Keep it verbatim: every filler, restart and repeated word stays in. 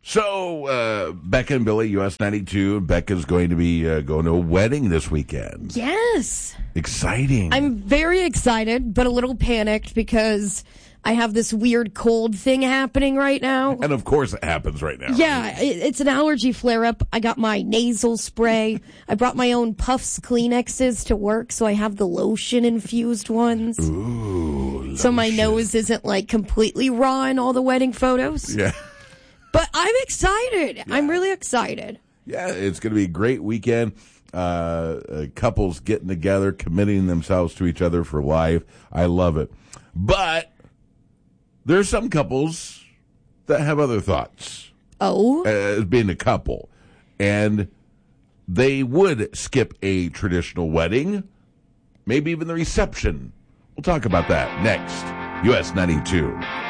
So, uh, Becca and Billy, U S ninety-two. Becca's going to be uh, going to a wedding this weekend. Yes. Exciting. I'm very excited, but a little panicked because I have this weird cold thing happening right now. And of course it happens right now. Yeah, right? it, it's an allergy flare-up. I got my nasal spray. I brought my own Puffs Kleenexes to work, so I have the lotion-infused ones. Ooh, so my lotion. nose isn't, like, completely raw in all the wedding photos. Yeah. But I'm excited. Yeah. I'm really excited. Yeah, it's going to be a great weekend. Uh, uh, couples getting together, committing themselves to each other for life. I love it. But there's some couples that have other thoughts. Oh? As being a couple. And they would skip a traditional wedding, maybe even the reception. We'll talk about that next. U S ninety-two.